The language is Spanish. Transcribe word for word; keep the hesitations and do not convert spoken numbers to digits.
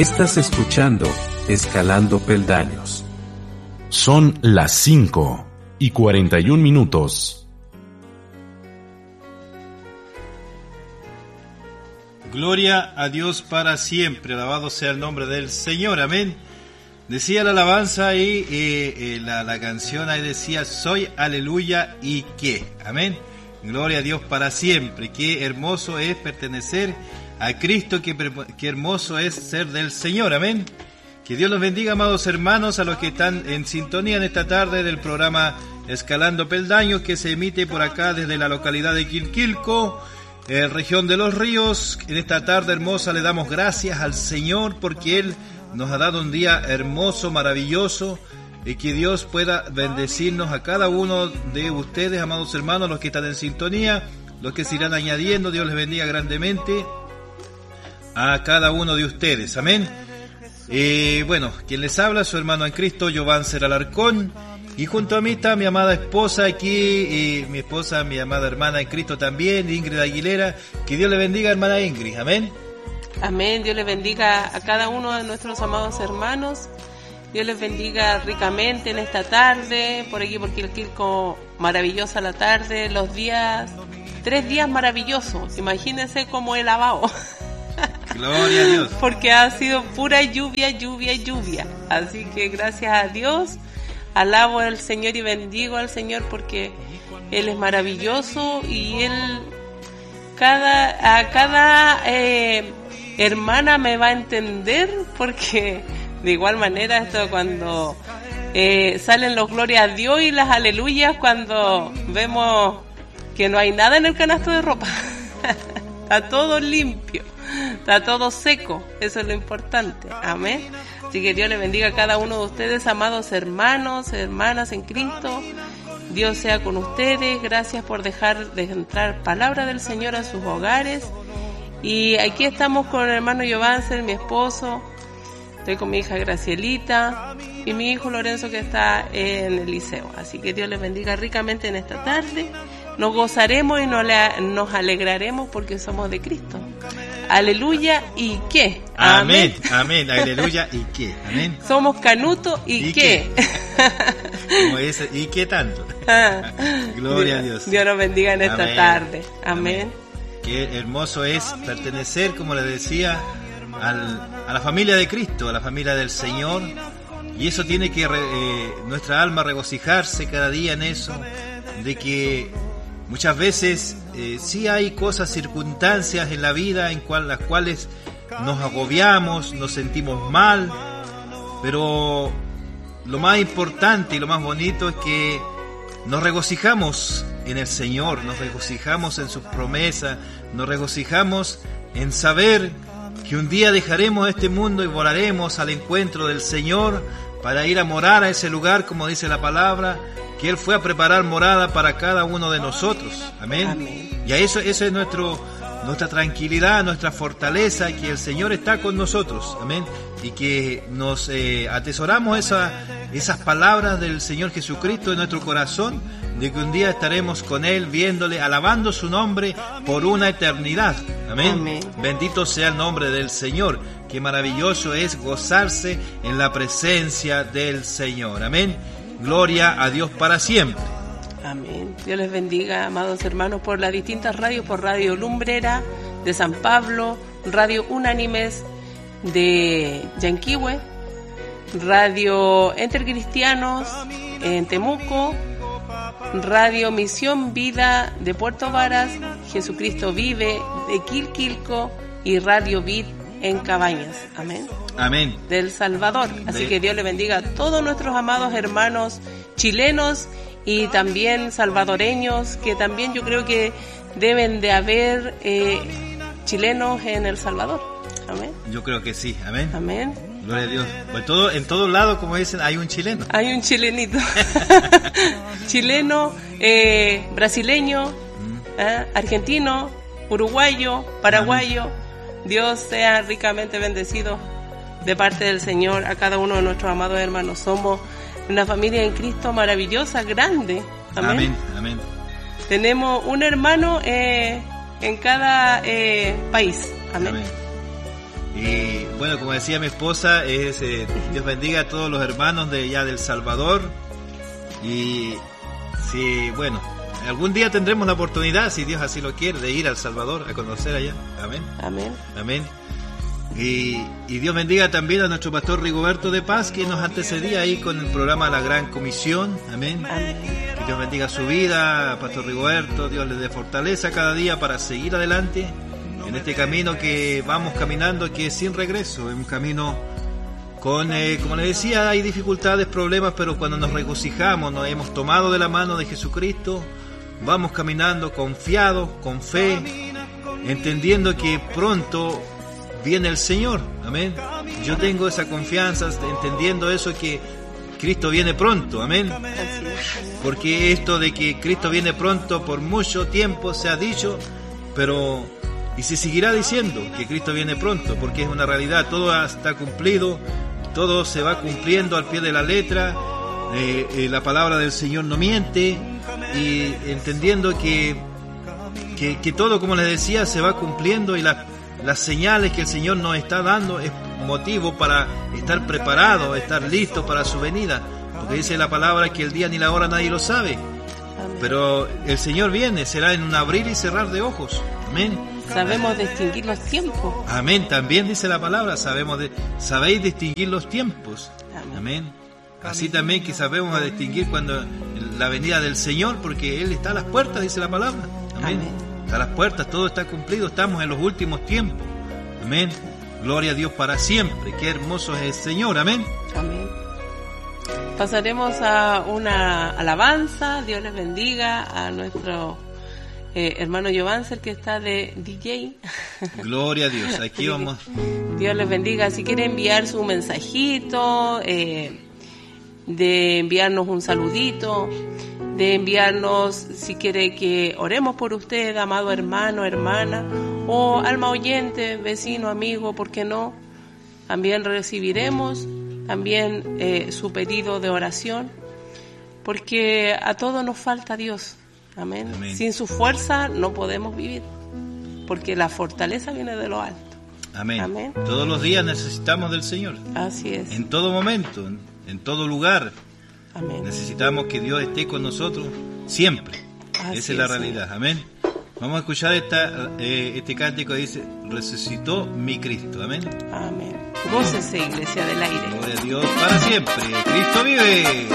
Estás escuchando Escalando Peldaños. Son las cinco y cuarenta y un minutos. Gloria a Dios para siempre, alabado sea el nombre del Señor, amén. Decía la alabanza ahí, eh, eh, la, la canción ahí decía, soy aleluya y qué, amén. Gloria a Dios para siempre, qué hermoso es pertenecer a Cristo, qué, qué hermoso es ser del Señor, amén. Que Dios los bendiga, amados hermanos, a los que están en sintonía en esta tarde del programa Escalando Peldaños, que se emite por acá desde la localidad de Quilquilco, eh, región de Los Ríos. En esta tarde hermosa le damos gracias al Señor porque Él nos ha dado un día hermoso, maravilloso, y que Dios pueda bendecirnos a cada uno de ustedes, amados hermanos, los que están en sintonía, los que se irán añadiendo. Dios les bendiga grandemente a cada uno de ustedes, amén. Eh, bueno, quien les habla, su hermano en Cristo, Giovancer Alarcón, y junto a mí está mi amada esposa aquí, y mi esposa, mi amada hermana en Cristo también, Ingrid Aguilera. Que Dios le bendiga, hermana Ingrid, amén. Amén, Dios les bendiga a cada uno de nuestros amados hermanos. Dios les bendiga ricamente en esta tarde, por aquí por Quilquilco, maravillosa la tarde, los días, tres días maravillosos, imagínense cómo he lavado. Gloria a Dios. Porque ha sido pura lluvia, lluvia, lluvia. Así que gracias a Dios, alabo al Señor y bendigo al Señor porque Él es maravilloso y Él, cada, a cada eh, hermana me va a entender porque de igual manera esto cuando eh, salen los gloria a Dios y las aleluyas cuando vemos que no hay nada en el canasto de ropa. Está todo limpio, está todo seco, eso es lo importante, amén. Así que Dios le bendiga a cada uno de ustedes, amados hermanos, hermanas en Cristo. Dios sea con ustedes, gracias por dejar de entrar palabra del Señor a sus hogares. Y aquí estamos con el hermano Giovancer, mi esposo, estoy con mi hija Gracielita y mi hijo Lorenzo que está en el liceo. Así que Dios les bendiga ricamente en esta tarde. Nos gozaremos y nos, le, nos alegraremos porque somos de Cristo. Aleluya y qué. Amén, amén, aleluya y qué. Amén. Somos canuto y, ¿Y qué. qué? Como ese, ¿y qué tanto? Ah, Gloria a Dios. Dios nos bendiga en esta amén. tarde. Amén. Amén. Qué hermoso es pertenecer, como le decía, al, a la familia de Cristo, a la familia del Señor. Y eso tiene que eh, nuestra alma regocijarse cada día en eso, de que muchas veces eh, sí hay cosas, circunstancias en la vida en cual, las cuales nos agobiamos, nos sentimos mal, pero lo más importante y lo más bonito es que nos regocijamos en el Señor, nos regocijamos en sus promesas, nos regocijamos en saber que un día dejaremos este mundo y volaremos al encuentro del Señor para ir a morar a ese lugar, como dice la palabra, que Él fue a preparar morada para cada uno de nosotros. Amén. Amén. Y a eso, eso es nuestro, nuestra tranquilidad, nuestra fortaleza, que el Señor está con nosotros. Amén. Y que nos eh, atesoramos esa, esas palabras del Señor Jesucristo en nuestro corazón, de que un día estaremos con Él, viéndole, alabando su nombre por una eternidad. Amén. Amén. Bendito sea el nombre del Señor. Qué maravilloso es gozarse en la presencia del Señor. Amén. Gloria a Dios para siempre. Amén. Dios les bendiga, amados hermanos, por las distintas radios, por Radio Lumbrera de San Pablo, Radio Unánimes de Yanquihue, Radio Intercristianos en Temuco, Radio Misión Vida de Puerto Varas, Jesucristo Vive de Quilquilco y Radio Vid en Cabañas. Amén. Amén. Del Salvador. Así de... que Dios le bendiga a todos nuestros amados hermanos chilenos y también salvadoreños, que también yo creo que deben de haber eh, chilenos en El Salvador. Amén. Yo creo que sí. Amén. Amén. Gloria a Dios. Pues todo, en todos lados, como dicen, hay un chileno. Hay un chilenito. Chileno, eh, brasileño, mm. eh, argentino, uruguayo, paraguayo. Amén. Dios sea ricamente bendecido de parte del Señor a cada uno de nuestros amados hermanos. Somos una familia en Cristo maravillosa, grande. Amén. Amén. Amén. Tenemos un hermano eh, en cada eh, país. Amén. Amén. Y bueno, como decía mi esposa, es eh, Dios bendiga a todos los hermanos de allá del Salvador. Y si, bueno, algún día tendremos la oportunidad, si Dios así lo quiere, de ir al Salvador a conocer allá. Amén. Amén. Amén. Y, y Dios bendiga también a nuestro pastor Rigoberto de Paz, que nos antecedía ahí con el programa La Gran Comisión. Amén. Amén. Que Dios bendiga su vida, pastor Rigoberto. Dios le dé fortaleza cada día para seguir adelante en este camino que vamos caminando, que es sin regreso, es un camino con, eh, como les decía, hay dificultades, problemas, pero cuando nos regocijamos, nos hemos tomado de la mano de Jesucristo, vamos caminando confiados, con fe, entendiendo que pronto viene el Señor. Amén. Yo tengo esa confianza, entendiendo eso, que Cristo viene pronto. Amén. Porque esto de que Cristo viene pronto por mucho tiempo se ha dicho, pero y se seguirá diciendo que Cristo viene pronto, porque es una realidad. Todo está cumplido, todo se va cumpliendo al pie de la letra. Eh, eh, la palabra del Señor no miente, y entendiendo que, que, que todo, como les decía, se va cumpliendo, y la, las señales que el Señor nos está dando es motivo para estar preparado, estar listo para su venida, porque dice la palabra que el día ni la hora nadie lo sabe. Amén. Pero el Señor viene, será en un abrir y cerrar de ojos. Amén. Sabemos distinguir los tiempos. Amén. También dice la palabra, sabemos de, sabéis distinguir los tiempos. Amén. Amén. Así también que sabemos distinguir cuando la venida del Señor, porque Él está a las puertas, dice la palabra. Amén. Amén. Está a las puertas, todo está cumplido, estamos en los últimos tiempos. Amén. Gloria a Dios para siempre. Qué hermoso es el Señor. Amén. Amén. Pasaremos a una alabanza. Dios les bendiga a nuestro eh, hermano Giovancer, que está de D J. Gloria a Dios. Aquí vamos. Dios les bendiga. Si quiere enviar su mensajito, eh, de enviarnos un saludito, de enviarnos, si quiere que oremos por usted, amado hermano, hermana, o alma oyente, vecino, amigo, ¿por qué no? También recibiremos también eh, su pedido de oración, porque a todos nos falta Dios. Amén. Amén. Sin su fuerza no podemos vivir, porque la fortaleza viene de lo alto. Amén. Amén. Todos los días necesitamos del Señor. Así es. En todo momento, en, en todo lugar. Amén. Necesitamos que Dios esté con nosotros siempre. Así Esa es la realidad. Sí. Amén. Vamos a escuchar esta, eh, este cántico que dice: resucitó mi Cristo. Amén. Amén. Gócese, iglesia del aire. Gloria a Dios para siempre. Cristo vive.